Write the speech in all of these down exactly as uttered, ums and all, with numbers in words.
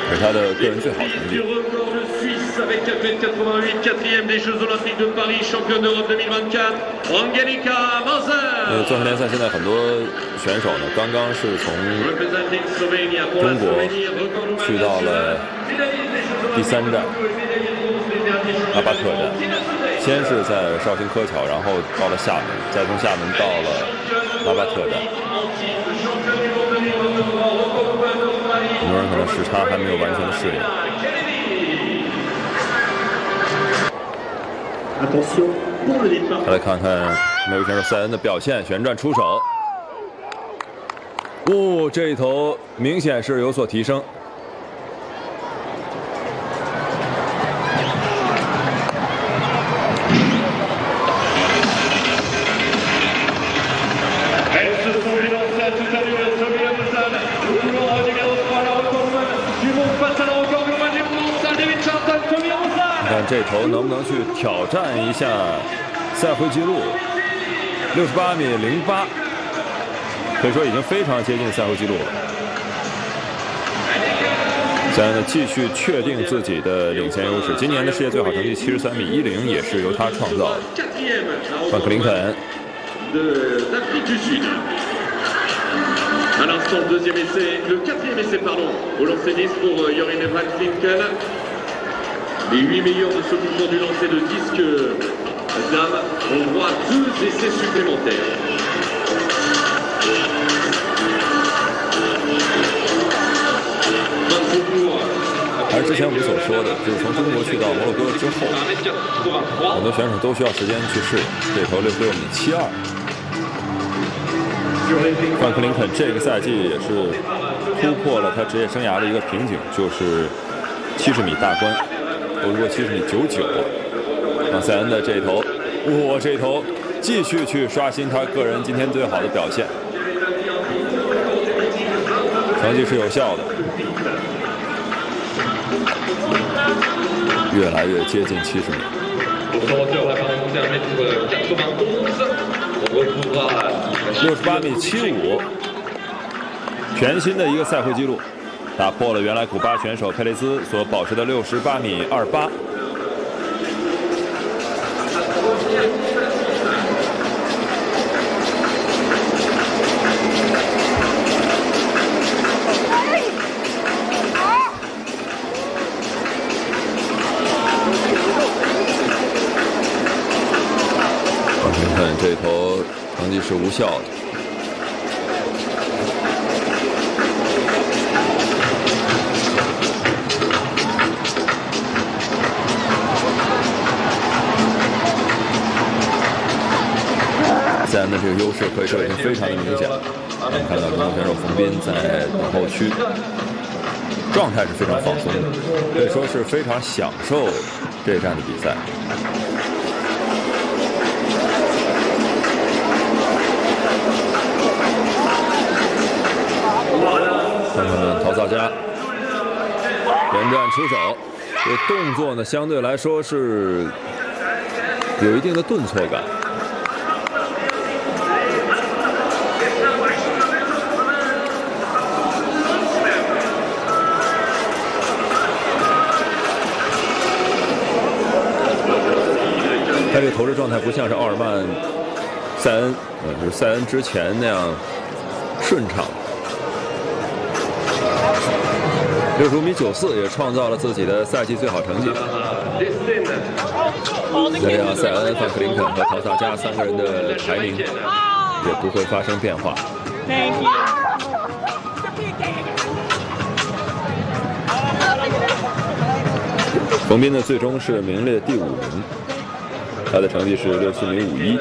是他的个人最好成绩。 avec quatre mètres quatre-vingt-huit, quatrième des Jeux Olympiques de Paris, championne d'Europe deux mille vingt-quatre, Angelika Moser。 呃，钻石联赛现在很多选手呢，刚刚是从中国去到了第三站拉巴特站，先是在绍兴柯桥，然后到了厦门，再从厦门到了拉巴特站。很多人可能时差还没有完全的适应。 再来看看美国选手塞恩的表现，旋转出手，哦，这一头明显是有所提升。看这头能不能去挑战一下赛会纪录，六十八米零八，可以说已经非常接近赛会纪录了。现在呢，继续确定自己的领先优势。今年的世界最好成绩七十三米一零也是由他创造的。范克林肯。 À l'instant, le deuxième essai, le quatrième essai, pardon, au lancer disque pour Jorine Van Klinken. Les huit meilleurs de ce mouvement du lancer de disque dames ont droit à deux essais supplémentaires. 还是之前我们所说的，就是从中国去到摩洛哥之后，很多选手都需要时间去适应。这头六十六米七二。 范克林肯这个赛季也是突破了他职业生涯的一个瓶颈，就是七十米大关，都过七十米九九。让塞恩的这一头，哇，这一头继续去刷新他个人今天最好的表现，成绩是有效的，越来越接近七十米。 六十八米七五，全新的一个赛会纪录，打破了原来古巴选手佩雷兹所保持的六十八米二八。你看这头。 成绩是无效的。塞恩的这个优势可以说已经非常的明显了。我们看到中国选手冯彬在等候区，状态是非常放松的，可以说是非常享受这一站的比赛。 看看陶萨加连转出手，这动作呢相对来说是有一定的顿挫感。他这个投掷状态不像是奥尔曼、塞恩，呃，就是塞恩之前那样顺畅。 六十五米九四也创造了自己的赛季最好成绩。那这样，塞恩、范克林肯和陶萨加三个人的排名也不会发生变化。冯彬呢，最终是名列第五名，他的成绩是六四米五一，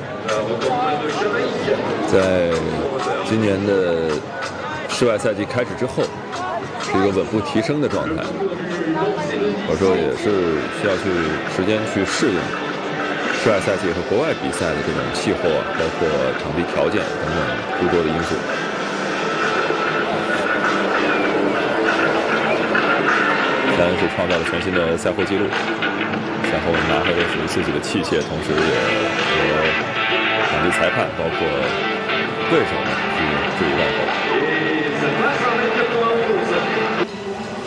在今年的室外赛季开始之后。 是一个稳步提升的状态，或者说也是需要去时间去适应室外赛季和国外比赛的这种气候啊，包括场地条件等等诸多的因素。塞恩是创造了全新的赛会纪录，赛后拿回了属于自己的器械，同时也和场地裁判包括对手们去致以问候。